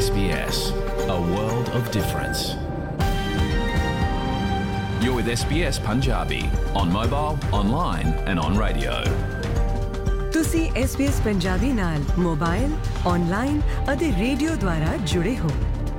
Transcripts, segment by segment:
SBS, a world of difference. You're with SBS Punjabi on mobile, online and on radio. ਤੁਸੀਂ SBS Punjabi ਨਾਲ mobile, online ਅਤੇ radio ਦੁਆਰਾ ਜੁੜੇ ਹੋ।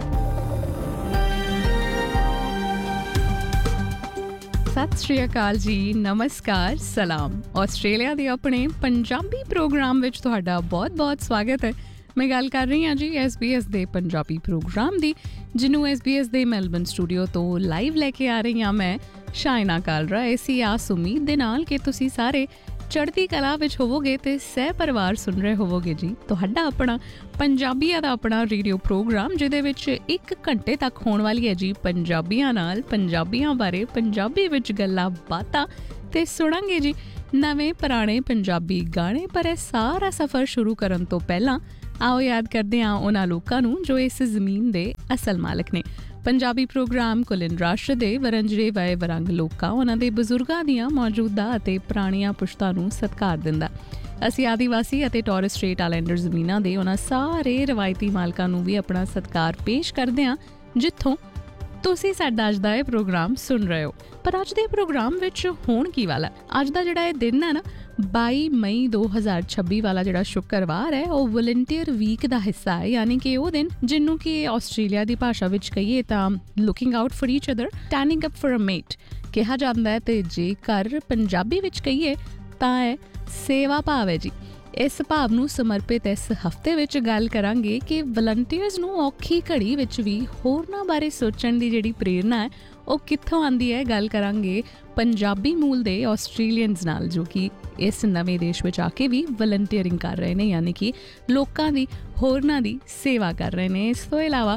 ਸਤਿ ਸ਼੍ਰੀ ਅਕਾਲ ਜੀ, ਨਮਸਕਾਰ, ਸਲਾਮ। ਆਸਟ੍ਰੇਲੀਆ ਦੇ ਆਪਣੇ ਪੰਜਾਬੀ ਪ੍ਰੋਗਰਾਮ ਵਿੱਚ ਤੁਹਾਡਾ ਬਹੁਤ-ਬਹੁਤ ਸਵਾਗਤ ਹੈ। ਮੈਂ ਗੱਲ ਕਰ ਰਹੀ ਹਾਂ ਜੀ SBS ਦੇ ਪੰਜਾਬੀ ਪ੍ਰੋਗਰਾਮ ਦੀ, ਜਿਹਨੂੰ SBS ਦੇ ਮੈਲਬਨ ਸਟੂਡੀਓ ਤੋਂ ਲਾਈਵ ਲੈ ਕੇ ਆ ਰਹੀ ਹਾਂ ਮੈਂ, ਸ਼ਾਇਨਾ ਕਾਲਰਾ। ਇਸੀ ਆਸ ਉਮੀਦ ਦੇ ਨਾਲ ਕਿ ਤੁਸੀਂ ਸਾਰੇ ਚੜ੍ਹਦੀ ਕਲਾ ਵਿੱਚ ਹੋਵੋਗੇ ਤੇ ਸਹਿ ਪਰਿਵਾਰ ਸੁਣ ਰਹੇ ਹੋਵੋਗੇ ਜੀ ਤੁਹਾਡਾ ਆਪਣਾ ਪੰਜਾਬੀਆਂ ਦਾ ਆਪਣਾ ਰੇਡੀਓ ਪ੍ਰੋਗਰਾਮ, ਜਿਹਦੇ ਵਿੱਚ 1 ਘੰਟੇ ਤੱਕ ਹੋਣ ਵਾਲੀ ਹੈ ਜੀ ਪੰਜਾਬੀਆਂ ਨਾਲ, ਪੰਜਾਬੀਆਂ ਬਾਰੇ ਪੰਜਾਬੀ ਵਿੱਚ ਗੱਲਾਂ ਬਾਤਾਂ, ਤੇ ਸੁਣਾਂਗੇ ਜੀ ਨਵੇਂ ਪੁਰਾਣੇ ਪੰਜਾਬੀ ਗਾਣੇ। ਪਰ ਇਹ ਸਾਰਾ ਸਫ਼ਰ ਸ਼ੁਰੂ ਕਰਨ ਤੋਂ ਪਹਿਲਾਂ ਆਓ ਯਾਦ ਕਰਦੇ ਹਾਂ ਉਹਨਾਂ ਲੋਕਾਂ ਨੂੰ ਜੋ ਇਸ ਜ਼ਮੀਨ ਦੇ ਅਸਲ ਮਾਲਕ ਨੇ। ਪੰਜਾਬੀ ਪ੍ਰੋਗਰਾਮ ਕੁਲਿਨ ਰਾਸ਼ਟਰ ਦੇ ਵਰੰਜਰੇ ਵਏ ਵਰੰਗ ਲੋਕਾਂ, ਉਹਨਾਂ ਦੇ ਬਜ਼ੁਰਗਾਂ ਦੀਆਂ ਮੌਜੂਦਾ ਅਤੇ ਪੁਰਾਣੀਆਂ ਪੁਸ਼ਤਾਂ ਨੂੰ ਸਤਿਕਾਰ ਦਿੰਦਾ। ਅਸੀਂ ਆਦੀਵਾਸੀ ਅਤੇ ਟੋਰਸ ਸਟ੍ਰੇਟ ਆਈਲੈਂਡਰ ਜ਼ਮੀਨਾਂ ਦੇ ਉਹਨਾਂ ਸਾਰੇ ਰਵਾਇਤੀ ਮਾਲਕਾਂ ਨੂੰ ਵੀ ਆਪਣਾ ਸਤਿਕਾਰ ਪੇਸ਼ ਕਰਦੇ ਹਾਂ ਜਿੱਥੋਂ ਤੁਸੀਂ ਸਾਡਾ ਅੱਜ ਦਾ ਇਹ ਪ੍ਰੋਗਰਾਮ ਸੁਣ ਰਹੇ ਹੋ। ਪਰ ਅੱਜ ਦੇ ਪ੍ਰੋਗਰਾਮ ਵਿੱਚ ਹੋਣ ਕੀ ਵਾਲਾ, ਅੱਜ ਦਾ ਜਿਹੜਾ ਇਹ ਦਿਨ ਹੈ ਨਾ, 22 ਮਈ 2026 ਵਾਲਾ ਜਿਹੜਾ ਸ਼ੁੱਕਰਵਾਰ ਹੈ, ਉਹ ਵਲੰਟੀਅਰ ਵੀਕ ਦਾ ਹਿੱਸਾ ਹੈ। ਯਾਨੀ ਕਿ ਉਹ ਦਿਨ ਜਿਹਨੂੰ ਕਿ ਆਸਟ੍ਰੇਲੀਆ ਦੀ ਭਾਸ਼ਾ ਵਿੱਚ ਕਹੀਏ ਤਾਂ looking out for each other, standing up for a ਮੇਟ ਕਿਹਾ ਜਾਂਦਾ ਹੈ। ਤੇ ਜੇਕਰ ਪੰਜਾਬੀ ਵਿੱਚ ਕਹੀਏ ਤਾਂ ਇਹ ਸੇਵਾ ਭਾਵ ਹੈ ਜੀ। ਇਸ ਭਾਵ ਨੂੰ ਸਮਰਪਿਤ ਇਸ ਹਫ਼ਤੇ ਵਿੱਚ ਗੱਲ ਕਰਾਂਗੇ ਕਿ ਵਲੰਟੀਅਰਸ ਨੂੰ ਔਖੀ ਘੜੀ ਵਿੱਚ ਵੀ ਹੋਰਨਾਂ ਬਾਰੇ ਸੋਚਣ ਦੀ ਜਿਹੜੀ ਪ੍ਰੇਰਨਾ ਹੈ ਉਹ ਕਿੱਥੋਂ ਆਉਂਦੀ ਹੈ। ਗੱਲ ਕਰਾਂਗੇ ਪੰਜਾਬੀ ਮੂਲ ਦੇ ਆਸਟ੍ਰੇਲੀਅਨਸ ਨਾਲ ਜੋ ਕਿ ਇਸ ਨਵੇਂ ਦੇਸ਼ ਵਿੱਚ ਆ ਕੇ ਵੀ ਵਲੰਟੀਅਰਿੰਗ ਕਰ ਰਹੇ ਨੇ, ਯਾਨੀ ਕਿ ਲੋਕਾਂ ਦੀ, ਹੋਰਨਾਂ ਦੀ ਸੇਵਾ ਕਰ ਰਹੇ ਨੇ। ਇਸ ਤੋਂ ਇਲਾਵਾ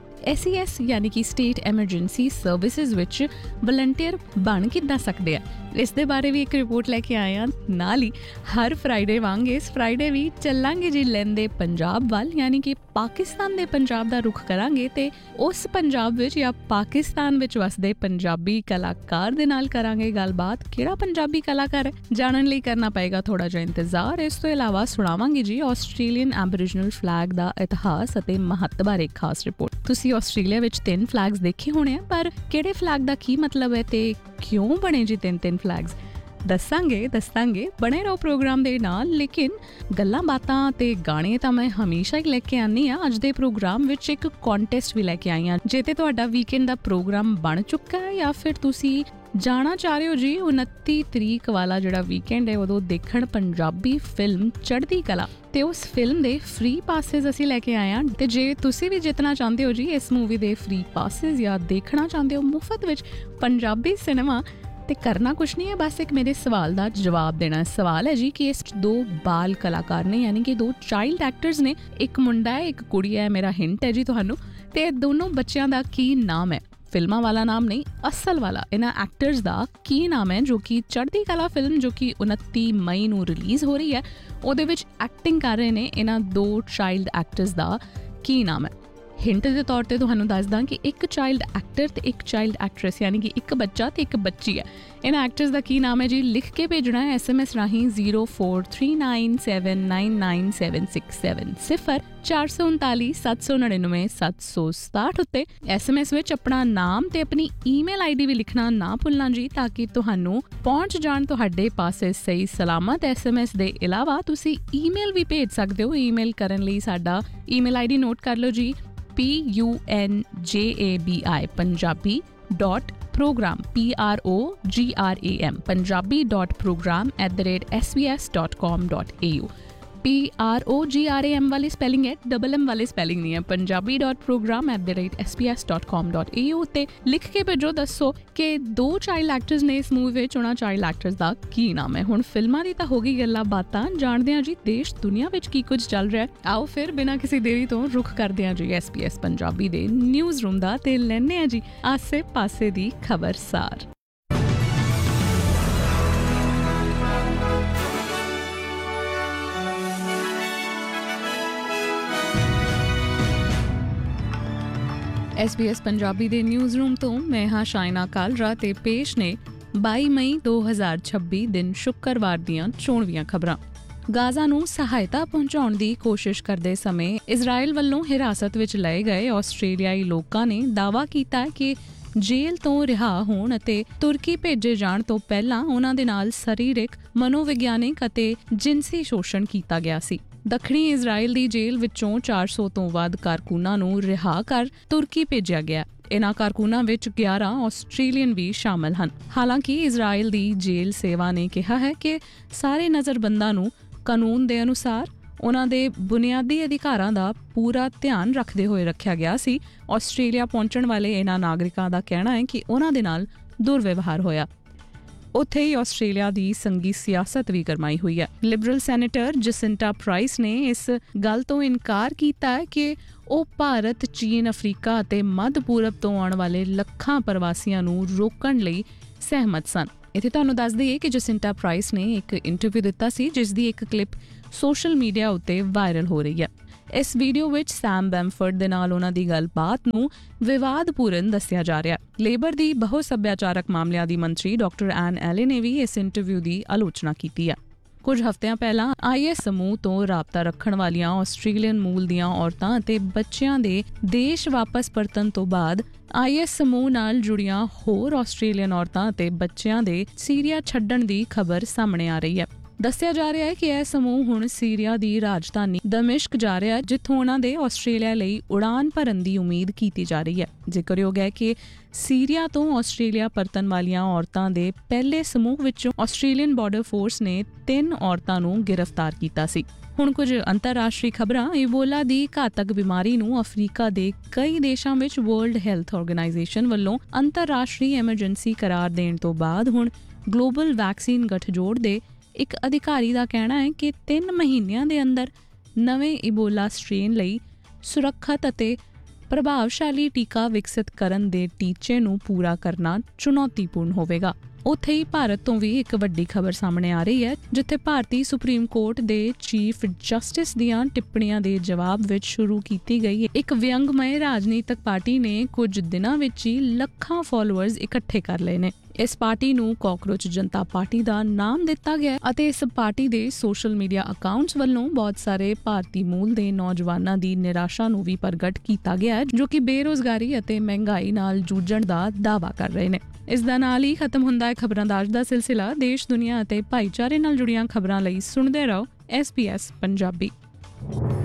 SES ਯਾਨੀ ਕਿ ਸਟੇਟ ਐਮਰਜੈਂਸੀ ਸਰਵਿਸਿਜ਼ ਵਿੱਚ ਵਲੰਟੀਅਰ ਬਣ ਕਿੱਦਾਂ ਸਕਦੇ ਆ, ਇਸ ਦੇ ਬਾਰੇ ਵੀ ਇੱਕ ਰਿਪੋਰਟ ਲੈ ਕੇ ਆਏ ਹਾਂ। ਨਾਲ ਹੀ ਹਰ ਫਰਾਈਡੇ ਵਾਂਗ ਇਸ ਫਰਾਈਡੇ ਵੀ ਚੱਲਾਂਗੇ ਜੀ ਲਹਿੰਦੇ ਪੰਜਾਬ ਵੱਲ, ਯਾਨੀ ਕਿ ਪਾਕਿਸਤਾਨ ਦੇ ਪੰਜਾਬ ਦਾ ਰੁਖ ਕਰਾਂਗੇ ਤੇ ਉਸ ਪੰਜਾਬ ਵਿੱਚ ਜਾਂ ਪਾਕਿਸਤਾਨ ਵਿੱਚ ਵਸਦੇ ਪੰਜਾਬੀ ਕਲਾਕਾਰ ਦੇ ਨਾਲ ਕਰਾਂਗੇ ਗੱਲਬਾਤ। ਕਿਹੜਾ ਪੰਜਾਬੀ ਕਲਾਕਾਰ ਹੈ, ਜਾਣਨ ਲਈ ਕਰਨਾ ਪਏਗਾ ਥੋੜਾ ਜਿਹਾ ਇੰਤਜ਼ਾਰ। ਇਸ ਤੋਂ ਇਲਾਵਾ ਸੁਣਾਵਾਂਗੇ ਜੀ ਆਸਟ੍ਰੇਲੀਅਨ ਐਬਰੀਜਨਲ ਫਲੈਗ ਦਾ ਇਤਿਹਾਸ ਅਤੇ ਮਹੱਤਵ ਬਾਰੇ ਇੱਕ ਖਾਸ ਰਿਪੋਰਟ। ਤੁਸੀਂ ਆਸਟ੍ਰੇਲੀਆ ਵਿੱਚ 3 ਫਲੈਗਸ ਦੇਖੇ ਹੋਣੇ ਆ, ਪਰ ਕਿਹੜੇ ਫਲੈਗ ਦਾ ਕੀ ਮਤਲਬ ਹੈ ਤੇ ਕਿਉਂ ਬਣੇ ਜੀ 3 ਫਲੈਗਸ, ਦੱਸਾਂਗੇ। ਬਣੇ ਰਹੋ ਪ੍ਰੋਗਰਾਮ ਦੇ ਨਾਲ। ਲੇਕਿਨ ਗੱਲਾਂ ਬਾਤਾਂ ਤੇ ਗਾਣੇ ਤਾਂ ਮੈਂ ਹਮੇਸ਼ਾ ਹੀ ਲੈ ਕੇ ਆਉਂਦੀ ਹਾਂ। ਅੱਜ ਦੇ ਪ੍ਰੋਗਰਾਮ ਵਿੱਚ ਇੱਕ ਕੰਟੈਸਟ ਵੀ ਲੈ ਕੇ ਆਈ ਹਾਂ। ਜੇ ਤੇ ਤੁਹਾਡਾ ਵੀਕਐਂਡ ਦਾ ਪ੍ਰੋਗਰਾਮ ਬਣ ਚੁੱਕਾ ਹੈ ਜਾਂ ਫਿਰ ਤੁਸੀਂ ਜਾਣਾ ਚਾਹ ਰਹੇ ਹੋ ਜੀ 29 ਤਰੀਕ ਵਾਲਾ ਜਿਹੜਾ ਵੀਕਐਂਡ ਹੈ ਉਦੋਂ ਦੇਖਣ ਪੰਜਾਬੀ ਫਿਲਮ ਚੜ੍ਹਦੀ ਕਲਾ, ਤੇ ਉਸ ਫਿਲਮ ਦੇ ਫ੍ਰੀ ਪਾਸਿਸ ਅਸੀਂ ਲੈ ਕੇ ਆਏ ਹਾਂ। ਤੇ ਜੇ ਤੁਸੀਂ ਵੀ ਜਿੱਤਣਾ ਚਾਹੁੰਦੇ ਹੋ ਜੀ ਇਸ ਮੂਵੀ ਦੇ ਫ੍ਰੀ ਪਾਸਿਸ ਜਾਂ ਦੇਖਣਾ ਚਾਹੁੰਦੇ ਹੋ ਮੁਫਤ ਵਿੱਚ ਪੰਜਾਬੀ ਸਿਨੇਮਾ, ਤੇ ਕਰਨਾ ਕੁਛ ਨਹੀਂ ਹੈ, ਬਸ ਇੱਕ ਮੇਰੇ ਸਵਾਲ ਦਾ ਜਵਾਬ ਦੇਣਾ। ਸਵਾਲ ਹੈ ਜੀ ਕਿ ਇਸ 2 ਬਾਲ ਕਲਾਕਾਰ ਨੇ, ਯਾਨੀ ਕਿ 2 ਚਾਈਲਡ ਐਕਟਰਸ ਨੇ, ਇੱਕ ਮੁੰਡਾ ਹੈ ਇੱਕ ਕੁੜੀ ਹੈ। ਮੇਰਾ ਹਿੰਟ ਹੈ ਜੀ ਤੁਹਾਨੂੰ, ਤੇ ਇਹ ਦੋਨੋਂ ਬੱਚਿਆਂ ਦਾ ਕੀ ਨਾਮ ਹੈ? ਫਿਲਮਾਂ ਵਾਲਾ ਨਾਮ ਨਹੀਂ, ਅਸਲ ਵਾਲਾ ਇਹਨਾਂ ਐਕਟਰਸ ਦਾ ਕੀ ਨਾਮ ਹੈ ਜੋ ਕਿ ਚੜ੍ਹਦੀ ਕਲਾ ਫਿਲਮ ਜੋ ਕਿ 29 ਮਈ ਨੂੰ ਰਿਲੀਜ਼ ਹੋ ਰਹੀ ਹੈ ਉਹਦੇ ਵਿੱਚ ਐਕਟਿੰਗ ਕਰ ਰਹੇ ਨੇ। ਇਹਨਾਂ 2 ਚਾਈਲਡ ਐਕਟਰਸ ਦਾ ਕੀ ਨਾਮ ਹੈ? ਹਿੰਟ ਦੇ ਤੌਰ ਤੇ ਤੁਹਾਨੂੰ ਦੱਸਦਾ ਕਿ ਇੱਕ ਚਾਈਲਡ ਐਕਟਰ ਤੇ ਇੱਕ ਚਾਈਲਡ ਐਕਟਰੈਸ, ਯਾਨੀ ਕਿ ਇੱਕ ਬੱਚਾ ਤੇ ਇੱਕ ਬੱਚੀ ਹੈ। ਇਹਨਾਂ ਐਕਟਰਸ ਦਾ ਕੀ ਨਾਮ ਹੈ ਜੀ? ਲਿਖ ਕੇ ਭੇਜਣਾ ਹੈ SMS ਰਾਹੀਂ 0439799767 0439 799 767 ਉੱਤੇ। SMS ਵਿੱਚ ਆਪਣਾ ਨਾਮ ਤੇ ਆਪਣੀ ਈਮੇਲ ID ਵੀ ਲਿਖਣਾ ਨਾ ਭੁੱਲਣਾ ਜੀ, ਤਾਂ ਕਿ ਤੁਹਾਨੂੰ ਪਹੁੰਚ ਜਾਣ ਤੁਹਾਡੇ ਪਾਸੇ ਸਹੀ ਸਲਾਮਤ। SMS ਦੇ ਇਲਾਵਾ ਤੁਸੀਂ ਈਮੇਲ ਵੀ ਭੇਜ ਸਕਦੇ ਹੋ। ਈਮੇਲ ਕਰਨ ਲਈ ਸਾਡਾ ਈਮੇਲ ID ਨੋਟ ਕਰ ਲਓ ਜੀ, PUNJABI punjabi.program PROGRAM punjabi.program@sbs.com.au। PROGRAM ਵਾਲੀ ਸਪੈਲਿੰਗ ਹੈ, MM ਵਾਲੀ ਸਪੈਲਿੰਗ ਨਹੀਂ ਹੈ। punjabi.program@sbs.com.au ਤੇ ਲਿਖ ਕੇ ਭੇਜੋ, ਦੱਸੋ ਕਿ 2 ਚਾਈਲਡ ਐਕਟਰਸ ਨੇ ਇਸ ਮੂਵੀ ਵਿੱਚ, ਉਹਨਾਂ ਚਾਈਲਡ ਐਕਟਰਸ ਦਾ ਕੀ ਨਾਮ ਹੈ। ਹੁਣ ਫਿਲਮਾਂ ਦੀ ਤਾਂ ਹੋ ਗਈ ਗੱਲਾਂ ਬਾਤਾਂ, ਜਾਣਦੇ ਹਾਂ ਜੀ ਦੇਸ਼ ਦੁਨੀਆ ਵਿੱਚ ਕੀ ਕੁਝ ਚੱਲ ਰਿਹਾ। ਆਓ ਫਿਰ ਬਿਨਾਂ ਕਿਸੇ ਦੇਰੀ ਤੋਂ ਰੁਖ ਕਰਦੇ ਹਾਂ ਜੀ SBS ਪੰਜਾਬੀ ਦੇ ਨਿਊਜ਼ ਰੂਮ ਦਾ ਤੇ ਲੈਂਦੇ ਹਾਂ ਜੀ ਆਸੇ ਪਾਸੇ ਦੀ ਖਬਰਸਾਰ। SBS ਪੰਜਾਬੀ ਦੇ ਨਿਊਜ਼ ਰੂਮ ਤੋਂ ਮੈਂ ਹਾਂ ਸ਼ਾਇਨਾ ਕਾਲਰਾ ਤੇ ਪੇਸ਼ ਨੇ 22 ਮਈ 2026 ਦਿਨ ਸ਼ੁੱਕਰਵਾਰ ਦੀਆਂ ਚੋਣਵੀਆਂ ਖਬਰਾਂ। ਗਾਜ਼ਾ ਨੂੰ ਸਹਾਇਤਾ ਪਹੁੰਚਾਉਣ ਦੀ ਕੋਸ਼ਿਸ਼ ਕਰਦੇ ਸਮੇਂ ਇਜ਼ਰਾਈਲ ਵੱਲੋਂ ਹਿਰਾਸਤ ਵਿੱਚ ਲਏ ਗਏ ਆਸਟ੍ਰੇਲੀਆਈ ਲੋਕਾਂ ਨੇ ਦਾਅਵਾ ਕੀਤਾ ਕਿ ਜੇਲ੍ਹ ਤੋਂ ਰਿਹਾ ਹੋਣ ਅਤੇ ਤੁਰਕੀ ਭੇਜੇ ਜਾਣ ਤੋਂ ਪਹਿਲਾਂ ਉਹਨਾਂ ਦੇ ਨਾਲ ਸਰੀਰਕ, ਮਨੋਵਿਗਿਆਨਿਕ ਅਤੇ ਜਿਨਸੀ ਸ਼ੋਸ਼ਣ ਕੀਤਾ ਗਿਆ ਸੀ। ਦੱਖਣੀ ਇਜ਼ਰਾਈਲ ਦੀ ਜੇਲ੍ਹ ਵਿੱਚੋਂ 400 ਤੋਂ ਵੱਧ ਕਾਰਕੁਨਾਂ ਨੂੰ ਰਿਹਾ ਕਰ ਤੁਰਕੀ ਭੇਜਿਆ ਗਿਆ। ਇਨ੍ਹਾਂ ਕਾਰਕੁਨਾਂ ਵਿੱਚ 11 ਆਸਟ੍ਰੇਲੀਅਨ ਵੀ ਸ਼ਾਮਲ ਹਨ। ਹਾਲਾਂਕਿ ਇਜ਼ਰਾਈਲ ਦੀ ਜੇਲ੍ਹ ਸੇਵਾ ਨੇ ਕਿਹਾ ਹੈ ਕਿ ਸਾਰੇ ਨਜ਼ਰਬੰਦਾਂ ਨੂੰ ਕਾਨੂੰਨ ਦੇ ਅਨੁਸਾਰ ਉਹਨਾਂ ਦੇ ਬੁਨਿਆਦੀ ਅਧਿਕਾਰਾਂ ਦਾ ਪੂਰਾ ਧਿਆਨ ਰੱਖਦੇ ਹੋਏ ਰੱਖਿਆ ਗਿਆ ਸੀ। ਆਸਟ੍ਰੇਲੀਆ ਪਹੁੰਚਣ ਵਾਲੇ ਇਨ੍ਹਾਂ ਨਾਗਰਿਕਾਂ ਦਾ ਕਹਿਣਾ ਹੈ ਕਿ ਉਹਨਾਂ ਦੇ ਨਾਲ ਦੁਰਵਿਵਹਾਰ ਹੋਇਆ। ਉੱਥੇ ਹੀ ਆਸਟ੍ਰੇਲੀਆ ਦੀ ਸੰਘੀ ਸਿਆਸਤ ਵੀ ਗਰਮਾਈ ਹੋਈ ਹੈ। ਲਿਬਰਲ ਸੈਨੇਟਰ ਜਸਿੰਟਾ ਪ੍ਰਾਈਸ ਨੇ ਇਸ ਗੱਲ ਤੋਂ ਇਨਕਾਰ ਕੀਤਾ ਹੈ ਕਿ ਉਹ ਭਾਰਤ, ਚੀਨ, ਅਫਰੀਕਾ ਅਤੇ ਮੱਧ ਪੂਰਬ ਤੋਂ ਆਉਣ ਵਾਲੇ ਲੱਖਾਂ ਪ੍ਰਵਾਸੀਆਂ ਨੂੰ ਰੋਕਣ ਲਈ ਸਹਿਮਤ ਸਨ। ਇੱਥੇ ਤੁਹਾਨੂੰ ਦੱਸ ਦਈਏ ਕਿ ਜਸਿੰਟਾ ਪ੍ਰਾਈਸ ਨੇ ਇੱਕ ਇੰਟਰਵਿਊ ਦਿੱਤਾ ਸੀ ਜਿਸ ਦੀ ਇੱਕ ਕਲਿੱਪ ਸੋਸ਼ਲ ਮੀਡੀਆ ਉੱਤੇ ਵਾਇਰਲ ਹੋ ਰਹੀ ਹੈ। ਇਸ ਵੀਡੀਓ ਵਿੱਚ ਸੈਮ ਬੈਮਫੋਰਡ ਦੇ ਨਾਲ ਉਹਨਾਂ ਦੀ ਗੱਲਬਾਤ ਨੂੰ ਵਿਵਾਦਪੂਰਨ ਦੱਸਿਆ ਜਾ ਰਿਹਾ। ਲੇਬਰ ਦੀ ਬਹੁ ਸੱਭਿਆਚਾਰਕ ਮਾਮਲਿਆਂ ਦੀ ਮੰਤਰੀ ਡਾਕਟਰ ਐਨ ਐਲੇ ਨੇ ਵੀ ਇਸ ਇੰਟਰਵਿਊ ਦੀ ਆਲੋਚਨਾ ਕੀਤੀ ਹੈ। ਕੁਝ ਹਫ਼ਤਿਆਂ ਪਹਿਲਾਂ IS ਸਮੂਹ ਤੋਂ ਰਾਬਤਾ ਰੱਖਣ ਵਾਲੀਆਂ ਆਸਟ੍ਰੇਲੀਅਨ ਮੂਲ ਦੀਆਂ ਔਰਤਾਂ ਅਤੇ ਬੱਚਿਆਂ ਦੇ ਦੇਸ਼ ਵਾਪਸ ਪਰਤਣ ਤੋਂ ਬਾਅਦ IS ਸਮੂਹ ਨਾਲ ਜੁੜੀਆਂ ਹੋਰ ਆਸਟ੍ਰੇਲੀਅਨ ਔਰਤਾਂ ਅਤੇ ਬੱਚਿਆਂ ਦੇ ਸੀਰੀਆ ਛੱਡਣ ਦੀ ਖਬਰ ਸਾਹਮਣੇ ਆ ਰਹੀ ਹੈ। ਦੱਸਿਆ ਜਾ ਰਿਹਾ ਹੈ ਕਿ ਇਹ ਸਮੂਹ ਹੁਣ ਸੀਰੀਆ ਦੀ ਰਾਜਧਾਨੀ ਦਮਿਸ਼ਕ ਜਾ ਰਿਹਾ ਹੈ, ਜਿੱਥੋਂ ਉਹਨਾਂ ਦੇ ਆਸਟ੍ਰੇਲੀਆ ਲਈ ਉਡਾਨ ਭਰਨ ਦੀ ਉਮੀਦ ਕੀਤੀ ਜਾ ਰਹੀ ਹੈ। ਜ਼ਿਕਰਯੋਗ ਹੈ ਕਿ ਸੀਰੀਆ ਤੋਂ ਆਸਟ੍ਰੇਲੀਆ ਪਰਤਣ ਵਾਲੀਆਂ ਔਰਤਾਂ ਦੇ ਪਹਿਲੇ ਸਮੂਹ ਵਿੱਚੋਂ ਆਸਟ੍ਰੇਲੀਅਨ ਬਾਰਡਰ ਫੋਰਸ ਨੇ 3 ਔਰਤਾਂ ਨੂੰ ਗ੍ਰਿਫਤਾਰ ਕੀਤਾ ਸੀ। ਹੁਣ ਕੁਝ ਅੰਤਰਰਾਸ਼ਟਰੀ ਖਬਰਾਂ। ਇਬੋਲਾ ਦੀ ਘਾਤਕ ਬਿਮਾਰੀ ਨੂੰ ਅਫਰੀਕਾ ਦੇ ਕਈ ਦੇਸ਼ਾਂ ਵਿੱਚ ਵਰਲਡ ਹੈਲਥ ਆਰਗੇਨਾਈਜੇਸ਼ਨ ਵੱਲੋਂ ਅੰਤਰਰਾਸ਼ਟਰੀ ਐਮਰਜੈਂਸੀ ਕਰਾਰ ਦੇਣ ਤੋਂ ਬਾਅਦ ਹੁਣ ਗਲੋਬਲ ਵੈਕਸੀਨ ਗਠਜੋੜ ਦੇ ਇੱਕ ਅਧਿਕਾਰੀ ਦਾ ਕਹਿਣਾ ਹੈ ਕਿ 3 ਮਹੀਨਿਆਂ ਦੇ ਅੰਦਰ ਨਵੇਂ ਇਬੋਲਾ ਸਟ੍ਰੇਨ ਲਈ ਸੁਰੱਖਿਅਤ ਅਤੇ ਪ੍ਰਭਾਵਸ਼ਾਲੀ ਟੀਕਾ ਵਿਕਸਿਤ ਕਰਨ ਦੇ ਟੀਚੇ ਨੂੰ ਪੂਰਾ ਕਰਨਾ ਚੁਣੌਤੀਪੂਰਨ ਹੋਵੇਗਾ। ਉੱਥੇ ਹੀ ਭਾਰਤ ਤੋਂ ਵੀ ਇੱਕ ਵੱਡੀ ਖਬਰ ਸਾਹਮਣੇ ਆ ਰਹੀ ਹੈ, ਜਿੱਥੇ ਭਾਰਤੀ ਸੁਪਰੀਮ ਕੋਰਟ ਦੇ ਚੀਫ ਜਸਟਿਸ ਦੀਆਂ ਟਿੱਪਣੀਆਂ ਦੇ ਜਵਾਬ ਵਿੱਚ ਸ਼ੁਰੂ ਕੀਤੀ ਗਈ ਇੱਕ ਵਿਅੰਗਮਈ ਰਾਜਨੀਤਿਕ ਪਾਰਟੀ ਨੇ ਕੁਝ ਦਿਨਾਂ ਵਿੱਚ ਹੀ ਲੱਖਾਂ ਫਾਲੋਅਰਸ ਇਕੱਠੇ ਕਰ ਲਏ ਨੇ। ਇਸ ਪਾਰਟੀ ਨੂੰ ਕਾਕਰੋਚ ਜਨਤਾ ਪਾਰਟੀ ਦਾ ਨਾਮ ਦਿੱਤਾ ਗਿਆ ਅਤੇ ਇਸ ਪਾਰਟੀ ਦੇ ਸੋਸ਼ਲ ਮੀਡੀਆ ਅਕਾਊਂਟਸ ਵੱਲੋਂ ਬਹੁਤ ਸਾਰੇ ਭਾਰਤੀ ਮੂਲ ਦੇ ਨੌਜਵਾਨਾਂ ਦੀ ਨਿਰਾਸ਼ਾ ਨੂੰ ਵੀ ਪ੍ਰਗਟ ਕੀਤਾ ਗਿਆ ਹੈ, ਜੋ ਕਿ ਬੇਰੋਜ਼ਗਾਰੀ ਅਤੇ ਮਹਿੰਗਾਈ ਨਾਲ ਜੂਝਣ ਦਾ ਦਾਅਵਾ ਕਰ ਰਹੇ ਨੇ। ਇਸ ਦਾ ਨਾਲ ਹੀ ਖਤਮ ਹੁੰਦਾ ਹੈ ਖਬਰਾਂ ਦਾ ਅੱਜ ਦਾ ਸਿਲਸਿਲਾ। ਦੇਸ਼, ਦੁਨੀਆ ਅਤੇ ਭਾਈਚਾਰੇ ਨਾਲ ਜੁੜੀਆਂ ਖਬਰਾਂ ਲਈ ਸੁਣਦੇ ਰਹੋ SBS ਪੰਜਾਬੀ।